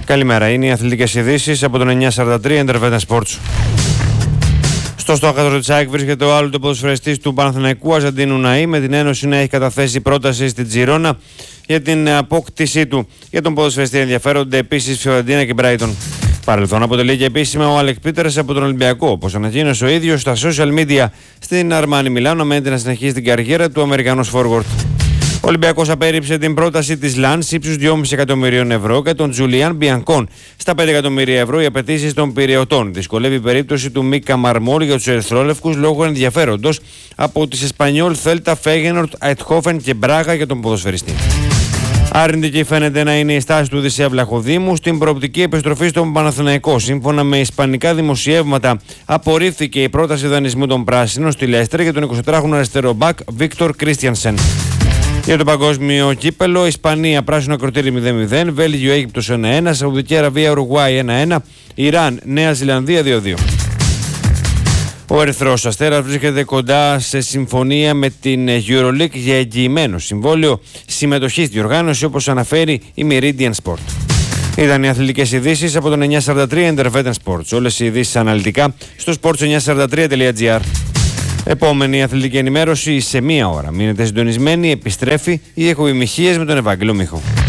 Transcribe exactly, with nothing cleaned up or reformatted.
Καλημέρα, είναι οι αθλητικές ειδήσεις από τον εννιακόσια σαράντα τρία Intervetan Sports. Στο στόχαστρο της ΑΕΚ βρίσκεται ο άλλοτε ποδοσφαιριστής του Παναθηναϊκού, Αζαντίνου Ναή, με την Ένωση να έχει καταθέσει πρόταση στην Τζιρόνα για την απόκτησή του. Για τον ποδοσφαιριστή ενδιαφέρονται επίσης Φιωρεντίνα και Μπράιτον. Παρελθόν αποτελεί και επίσημα ο Άλεκ Πίτερς από τον Ολυμπιακό, όπως ανακοίνωσε ο ίδιος στα social media. Στην Αρμάνι Μιλάνο μένει να συνεχίσει την καριέρα του Αμερικανός forward. Ο Ολυμπιακός απέρριψε την πρόταση της Λανς ύψους δυόμισι εκατομμυρίων ευρώ και τον Τζουλιάν Μπιανκόν στα πέντε εκατομμύρια ευρώ οι απαιτήσεις των Πειραιωτών. Δυσκολεύει η περίπτωση του Μίκα Μαρμόλ για τους ερυθρόλευκους λόγω ενδιαφέροντος από τις Εσπανιόλ, Θέλτα, Φέγενορτ, Αιτχόφεν και Μπράγα για τον ποδοσφαιριστή. Αρνητική φαίνεται να είναι η στάση του Οδυσσέα Βλαχοδήμου στην προοπτική επιστροφή στον Παναθηναϊκό. Σύμφωνα με ισπανικά δημοσιεύματα, απορρίφθηκε η πρόταση δανεισμού των Πράσινων στη Λέστερ για τον εικοσιτετράχρονο αριστερό μπακ Βίκτορ Κρίστιανσεν. Για το παγκόσμιο κύπελο, Ισπανία πράσινο ακροτήρι μηδέν μηδέν, Βέλγιο Αίγυπτος ένα ένα, Σαουδική Αραβία Ουρουγουάη ένα ένα, Ιράν Νέα Ζηλανδία δύο δύο. Ο Ερυθρός Αστέρας βρίσκεται κοντά σε συμφωνία με την EuroLeague για εγγυημένο συμβόλαιο συμμετοχής στη διοργάνωση, όπως αναφέρει η Meridian Sport. Ήταν οι αθλητικές ειδήσεις από τον εννιακόσια σαράντα τρία Intervetan Sports. Όλες οι ειδήσεις αναλυτικά στο sports εννιακόσια σαράντα τρία τελεία gr. Επόμενη αθλητική ενημέρωση σε μία ώρα. Μείνετε συντονισμένοι, επιστρέφει η Εχοημυχίες με τον Ευάγγελο Μίχο.